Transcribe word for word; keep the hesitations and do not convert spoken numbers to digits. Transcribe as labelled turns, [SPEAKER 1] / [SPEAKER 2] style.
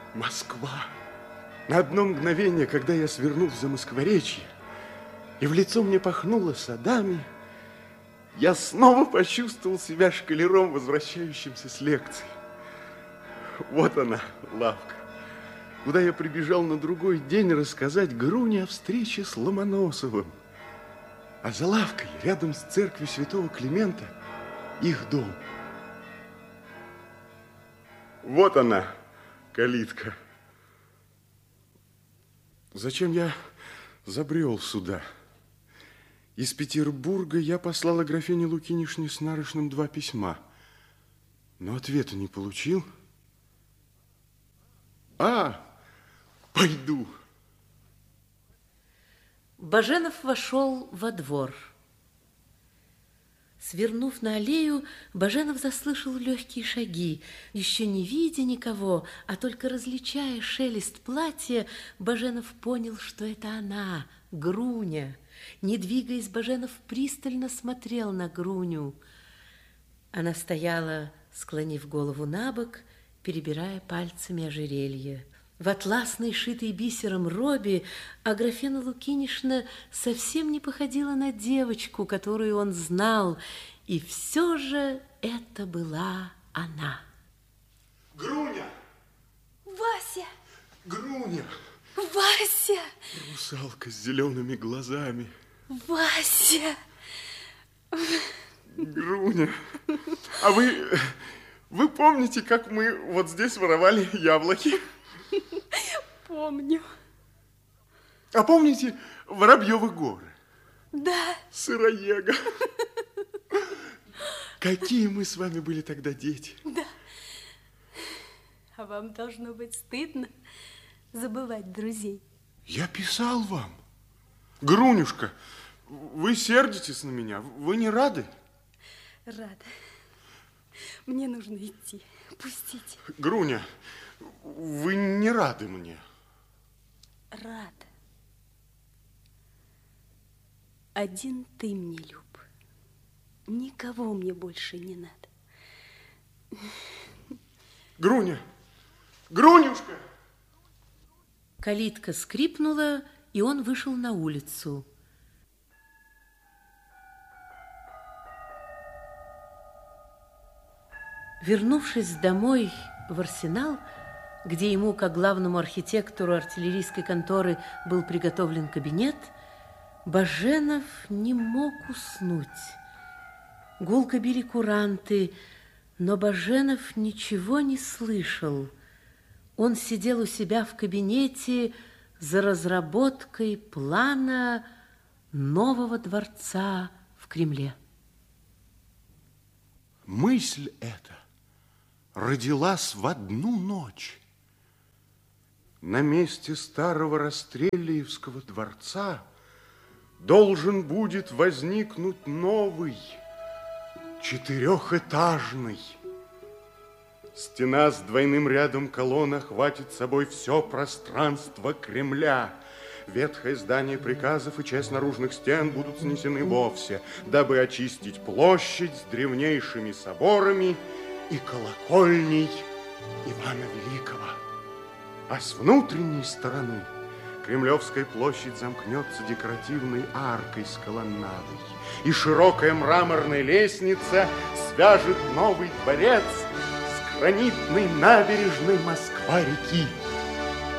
[SPEAKER 1] Москва. На одно мгновение, когда я свернул за Москворечье, и в лицо мне пахнуло садами, я снова почувствовал себя школяром, возвращающимся с лекции. Вот она, лавка, куда я прибежал на другой день рассказать Груне о встрече с Ломоносовым. А за лавкой, рядом с церковью святого Климента, их дом. Вот она, калитка. Зачем я забрел сюда? Из Петербурга я послала графине Лукинишне с Нарышным два письма, но ответа не получил. А, пойду.
[SPEAKER 2] Баженов вошел во двор. Свернув на аллею, Баженов заслышал легкие шаги. Еще не видя никого, а только различая шелест платья, Баженов понял, что это она, Груня. Не двигаясь, Баженов пристально смотрел на Груню. Она стояла, склонив голову на бок, перебирая пальцами ожерелье. В атласной, шитой бисером робе Аграфена Лукинишна совсем не походила на девочку, которую он знал, и все же это была она.
[SPEAKER 1] Груня!
[SPEAKER 3] Вася!
[SPEAKER 1] Груня!
[SPEAKER 3] Вася!
[SPEAKER 1] Русалка с зелеными глазами.
[SPEAKER 3] Вася!
[SPEAKER 1] Груня, а вы, вы помните, как мы вот здесь воровали яблоки?
[SPEAKER 3] Помню.
[SPEAKER 1] А помните Воробьевы горы?
[SPEAKER 3] Да.
[SPEAKER 1] Сыроега. Какие мы с вами были тогда дети.
[SPEAKER 3] Да. А вам должно быть стыдно забывать друзей.
[SPEAKER 1] Я писал вам. Грунюшка, вы сердитесь на меня? Вы не рады?
[SPEAKER 3] Рада. Мне нужно идти. Пустите.
[SPEAKER 1] Груня, вы не рады мне?
[SPEAKER 3] Рада. Один ты мне люб. Никого мне больше не надо.
[SPEAKER 1] Груня! Грунюшка!
[SPEAKER 2] Калитка скрипнула, и он вышел на улицу. Вернувшись домой в Арсенал, где ему, как главному архитектору артиллерийской конторы, был приготовлен кабинет, Баженов не мог уснуть. Гулко били куранты, но Баженов ничего не слышал. Он сидел у себя в кабинете за разработкой плана нового дворца в Кремле.
[SPEAKER 1] Мысль эта родилась в одну ночь. На месте старого Растрелиевского дворца должен будет возникнуть новый, четырехэтажный. Стена с двойным рядом колонн охватит собой все пространство Кремля. Ветхое здание приказов и часть наружных стен будут снесены вовсе, дабы очистить площадь с древнейшими соборами и колокольней Ивана Великого. А с внутренней стороны Кремлевская площадь замкнется декоративной аркой с колоннадой, и широкая мраморная лестница свяжет новый дворец с гранитной набережной Москва-реки.